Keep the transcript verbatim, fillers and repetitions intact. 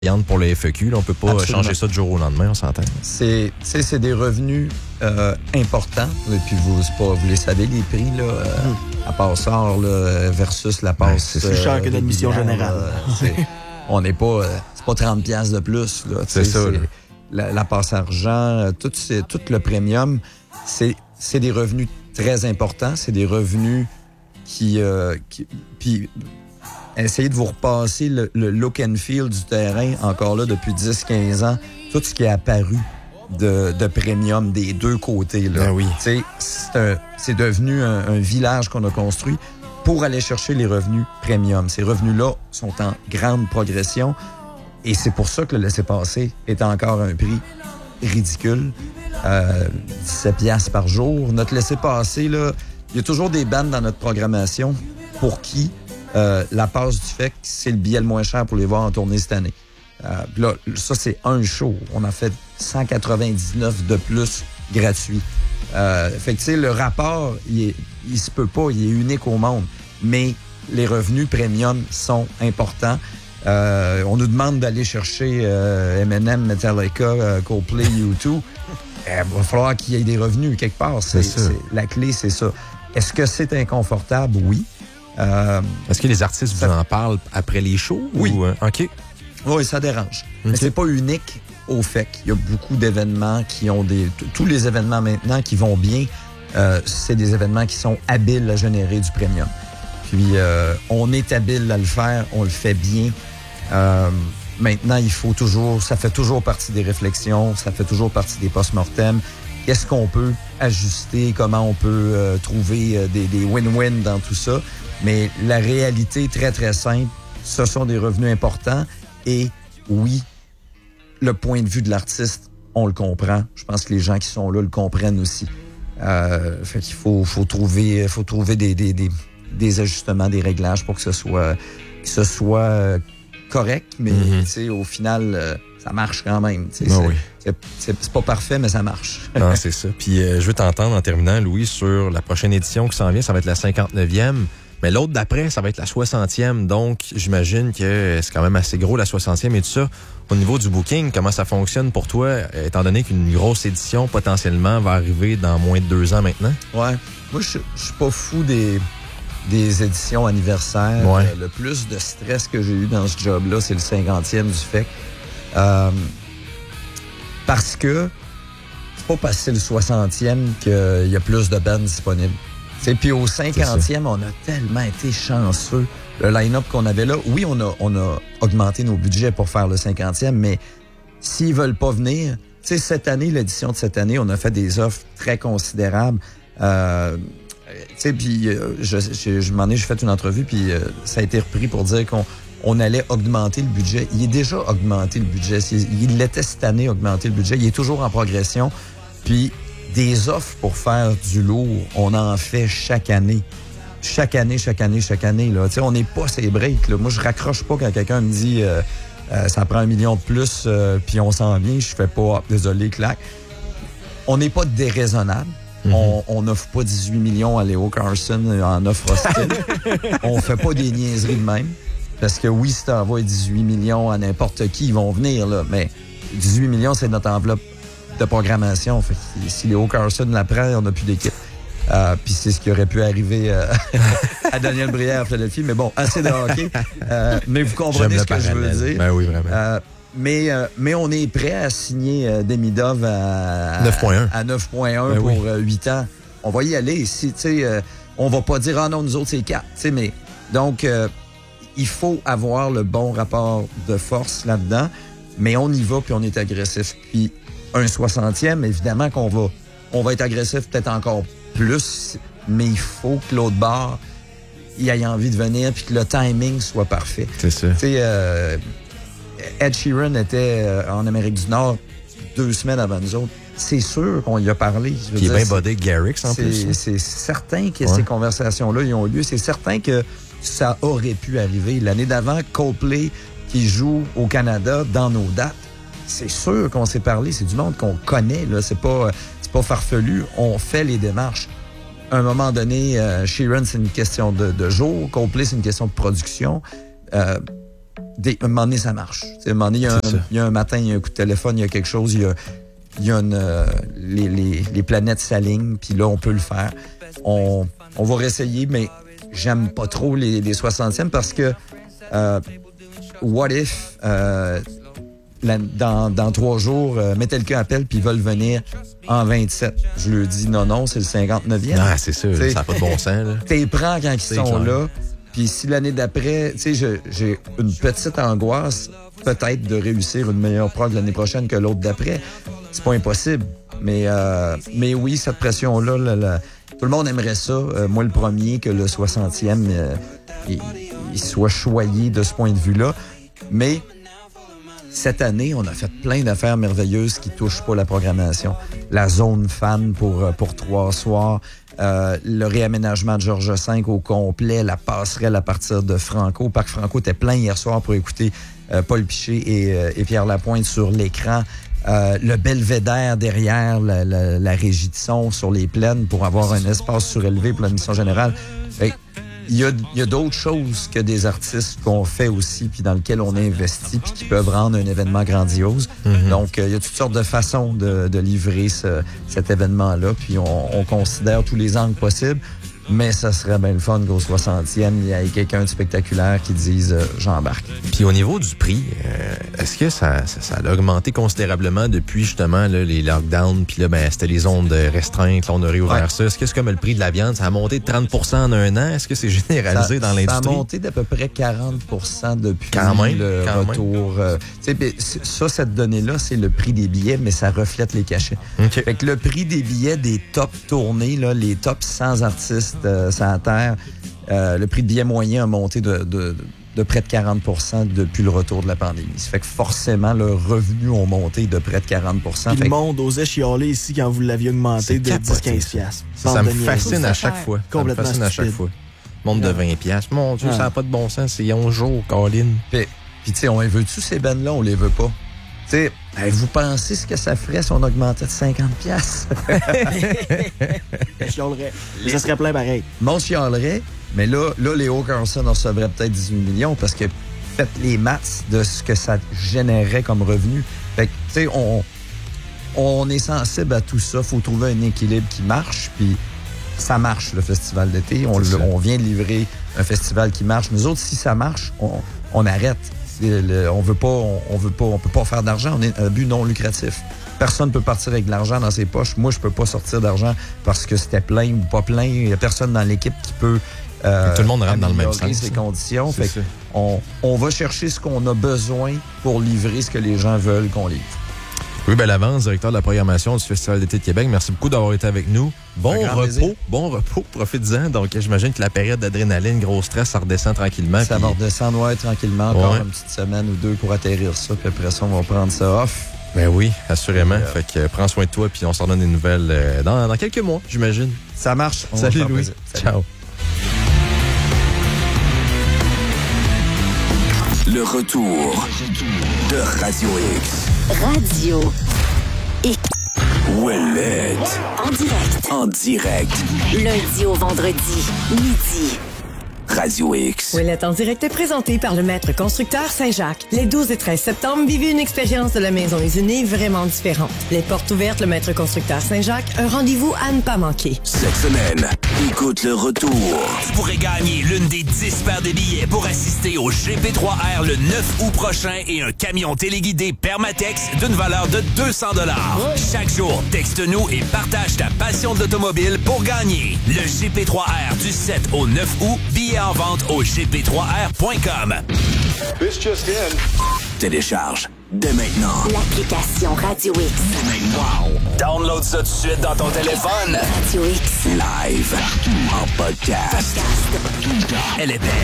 pour le F E Q. Là, on peut pas Absolument. changer ça du jour au lendemain, on s'entend. C'est, c'est des revenus euh, importants. Et puis vous, c'est pas, vous les savez, les prix, là, euh, mm. la passeur là, versus la passe. Ouais, c'est plus cher euh, que l'admission générale. Euh, on n'est pas. Euh, c'est pas trente piastres de plus. Là, c'est ça. C'est, là. La, la passe argent, tout, c'est, tout le premium, c'est, c'est des revenus très importants. C'est des revenus qui. Euh, qui puis, essayez de vous repasser le, le look and feel du terrain, encore là, depuis dix quinze ans. Tout ce qui est apparu de, de premium des deux côtés. Là. Ben oui. C'est, un, c'est devenu un, un village qu'on a construit pour aller chercher les revenus premium. Ces revenus-là sont en grande progression et c'est pour ça que le laissez-passer est encore un prix ridicule. Euh, dix-sept piastres par jour. Notre laissez-passer, là, il y a toujours des bandes dans notre programmation pour qui Euh, la passe du F E C, c'est le billet le moins cher pour les voir en tournée cette année. Euh, là, ça, c'est un show. On a fait cent quatre-vingt-dix-neuf de plus gratuit. Euh, fait que, tu sais, le rapport, il, est, il se peut pas, il est unique au monde. Mais les revenus premium sont importants. Euh, on nous demande d'aller chercher euh, M and M, Metallica, euh, Coldplay, U deux. Il va falloir qu'il y ait des revenus quelque part. C'est, c'est c'est, la clé, c'est ça. Est-ce que c'est inconfortable? Oui. Euh, Est-ce que les artistes ça... vous en parlent après les shows? Oui. Ou, euh, OK. Oui, ça dérange. Okay. Mais c'est pas unique au F E C. Il y a beaucoup d'événements qui ont des... Tous les événements maintenant qui vont bien, euh, c'est des événements qui sont habiles à générer du premium. Puis, euh, on est habile à le faire, on le fait bien. Euh, maintenant, il faut toujours... Ça fait toujours partie des réflexions, ça fait toujours partie des post-mortem. Qu'est-ce qu'on peut ajuster? Comment on peut euh, trouver euh, des, des win-win dans tout ça? Mais la réalité, très, très simple, ce sont des revenus importants. Et oui, le point de vue de l'artiste, on le comprend. Je pense que les gens qui sont là le comprennent aussi. Euh, fait qu'il faut, faut trouver, faut trouver des, des, des, des ajustements, des réglages pour que ce soit, que ce soit correct. Mais mm-hmm. tu sais, au final, euh, ça marche quand même. Oh c'est, oui. c'est, c'est, c'est pas parfait, mais ça marche. Non, c'est ça. Puis euh, je veux t'entendre en terminant, Louis, sur la prochaine édition qui s'en vient. Ça va être la cinquante-neuvième. Mais l'autre d'après, ça va être la soixantième. Donc, j'imagine que c'est quand même assez gros, la soixantième et tout ça. Au niveau du booking, comment ça fonctionne pour toi, étant donné qu'une grosse édition, potentiellement, va arriver dans moins de deux ans maintenant? Ouais. Moi, je suis pas fou des, des éditions anniversaires. Ouais. Euh, le plus de stress que j'ai eu dans ce job-là, c'est le cinquantième du F E C. Euh, parce que c'est pas parce que c'est le soixantième qu'il y a plus de bandes disponibles. Et puis au cinquantième, on a tellement été chanceux. Le line-up qu'on avait là, oui, on a, on a augmenté nos budgets pour faire le cinquantième, mais s'ils veulent pas venir, tu sais, cette année, l'édition de cette année, on a fait des offres très considérables. Euh, tu sais, puis euh, je, je, je m'en ai, j'ai fait une entrevue, puis euh, ça a été repris pour dire qu'on on allait augmenter le budget. Il est déjà augmenté le budget. Il, il l'était cette année, augmenté le budget. Il est toujours en progression. Puis des offres pour faire du lourd, on en fait chaque année. Chaque année, chaque année, chaque année. Là. Tu sais, on n'est pas ces breaks. Là. Moi, je raccroche pas quand quelqu'un me dit euh, euh, ça prend un million de plus, euh, puis on s'en vient. Je fais pas, ah, désolé, clac. On n'est pas déraisonnable. Mm-hmm. On n'offre pas dix-huit millions à Léo Carson en offre hostile. On fait pas des niaiseries de même. Parce que oui, si tu envoies dix-huit millions à n'importe qui, ils vont venir. Là. Mais dix-huit millions, c'est notre enveloppe de programmation. Fait que si Léo Carson la prend, on n'a plus d'équipe. Euh, Puis c'est ce qui aurait pu arriver euh, à Daniel Brière à Philadelphie. Mais bon, assez de hockey. Euh, mais vous comprenez ce que je veux dire. Ben oui, vraiment. Euh, mais, euh, mais on est prêt à signer euh, Demidov à, à neuf virgule un à neuf virgule un ben pour oui. euh, huit ans. On va y aller. Si, euh, on va pas dire « Ah non, nous autres, c'est quatre ». Mais donc, euh, il faut avoir le bon rapport de force là-dedans. Mais on y va, puis on est agressif. Puis un soixantième, évidemment qu'on va, on va être agressif peut-être encore plus, mais il faut que l'autre bord il ait envie de venir puis que le timing soit parfait. C'est ça. Tu sais, euh, Ed Sheeran était euh, en Amérique du Nord deux semaines avant nous autres. C'est sûr qu'on y a parlé. Puis il est bien bodé Garrix en c'est, plus. C'est certain que ouais. ces conversations-là ils ont lieu. C'est certain que ça aurait pu arriver. L'année d'avant, Coldplay qui joue au Canada dans nos dates, c'est sûr qu'on s'est parlé. C'est du monde qu'on connaît. Là. C'est pas, c'est pas farfelu. On fait les démarches. À un moment donné, euh, Sheeran, c'est une question de, de jour. Coldplay, c'est une question de production. Euh, des, un moment donné, ça marche. T'sais, un moment donné, il y, a un, il y a un matin, il y a un coup de téléphone, il y a quelque chose, il y a, il y a une, euh, les, les, les planètes s'alignent, puis là, on peut le faire. On, on va réessayer, mais j'aime pas trop les, les soixantièmes parce que euh, what if euh, la, dans, dans trois jours, euh, Metallica appelle puis ils veulent venir en vingt-sept. Je leur dis non, non, c'est le cinquante-neuvième. Ah, c'est sûr, ça n'a pas de bon sens. Là. T'es prends quand ils c'est sont clair. là. Puis si l'année d'après, tu sais, j'ai une petite angoisse, peut-être de réussir une meilleure prod l'année prochaine que l'autre d'après. C'est pas impossible. Mais, euh, mais oui, cette pression-là, là, là, tout le monde aimerait ça. Euh, moi, le premier, que le soixantième, euh, il, il soit choyé de ce point de vue-là. Mais cette année, on a fait plein d'affaires merveilleuses qui touchent pas la programmation. La zone fan pour, pour trois soirs, euh, le réaménagement de Georges cinq au complet, la passerelle à partir de Franco. Parc Franco était plein hier soir pour écouter euh, Paul Piché et, euh, et Pierre Lapointe sur l'écran. Euh, le belvédère derrière la, la, la régie de son sur les plaines pour avoir un espace surélevé pour la mission générale. Fait, Il y a, il y a d'autres choses que des artistes qu'on fait aussi, puis dans lesquels on investit, puis qui peuvent rendre un événement grandiose. Mm-hmm. Donc, euh, il y a toutes sortes de façons de, de livrer ce, cet événement-là, puis on, on considère tous les angles possibles. Mais ça serait bien le fun qu'au soixantième, il y ait quelqu'un de spectaculaire qui dise euh, « j'embarque ». Puis au niveau du prix, euh, est-ce que ça, ça, ça a augmenté considérablement depuis justement là, les lockdowns, puis là, ben, c'était les zones restreintes, là, on a réouvert ouais. ça. Est-ce que c'est comme le prix de la viande, ça a monté de trente pour cent en un an? Est-ce que c'est généralisé ça, dans l'industrie? Ça a monté d'à peu près quarante pour cent depuis quand même, le quand retour. Euh, ça, cette donnée-là, c'est le prix des billets, mais ça reflète les cachets. Okay. Fait que le prix des billets des top tournées, là, les top cent artistes euh, sur la Terre, euh, le prix de billet moyen a monté de, de, de près de quarante pour cent depuis le retour de la pandémie. Ça fait que forcément, leurs revenus ont monté de près de quarante pour cent. Puis le monde osait chialer ici quand vous l'aviez augmenté de dix à quinze piastres. Ça, ça me fascine à chaque fois. Complètement ça me fascine à chaque fois. Monde de vingt piastres. Mon Dieu, ah. ça n'a pas de bon sens. C'est onze jours, Colin. Puis, puis tu sais, on les veut-tu, ces bennes-là? On les veut pas. Tu sais, hey, vous pensez ce que ça ferait si on augmentait de cinquante piastres? Je chialerais. Ça serait plein pareil. Mon chialerait, mais là, là Léo Carlson en recevrait peut-être dix-huit millions parce que faites les maths de ce que ça générerait comme revenu. Fait que, tu sais, on, on est sensible à tout ça. Faut trouver un équilibre qui marche, puis ça marche, le festival d'été. On, le, on vient de livrer un festival qui marche. Nous autres, si ça marche, on, on arrête. Le, on veut pas, on, on veut pas, on peut pas faire d'argent. On est un but non lucratif. Personne ne peut partir avec de l'argent dans ses poches. Moi, je peux pas sortir d'argent parce que c'était plein ou pas plein. Il y a personne dans l'équipe qui peut euh, tout le monde rentre dans le même sens. Ces conditions. Fait on, on va chercher ce qu'on a besoin pour livrer ce que les gens veulent qu'on livre. Oui, ben l'avance, directeur de la programmation du Festival d'été de Québec. Merci beaucoup d'avoir été avec nous. Bon repos, plaisir. bon repos, profite-en. Donc, j'imagine que la période d'adrénaline, gros stress, ça redescend tranquillement. Ça puis... va redescendre, ouais, tranquillement. Encore ouais. une petite semaine ou deux pour atterrir ça. Puis après ça, on va prendre ça off. Ben oui, assurément. Euh... Fait que euh, prends soin de toi, puis on s'en donne des nouvelles euh, dans, dans quelques mois, j'imagine. Ça marche. On Salut, Louis. Salut. Ciao. Le retour de Radio X. Radio X. Ouellette. En direct. En direct. Lundi au vendredi, midi. Radio X. Ouellette en direct est présenté par le maître constructeur Saint-Jacques. Les douze et treize septembre, vivez une expérience de la maison usinée vraiment différente. Les portes ouvertes, le maître constructeur Saint-Jacques, un rendez-vous à ne pas manquer. Cette semaine, écoute le retour. Tu pourrais gagner l'une des dix paires de billets pour assister au G P trois R le neuf août prochain et un camion téléguidé Permatex d'une valeur de deux cents dollars. Chaque jour, texte-nous et partage ta passion de l'automobile pour gagner. Le G P trois R du sept au neuf août, billets en vente au g p trois r point com. This just in. Télécharge dès maintenant l'application Radio X. Wow! Download ça tout de suite dans ton téléphone. Radio X. Live. En podcast. Elle est belle.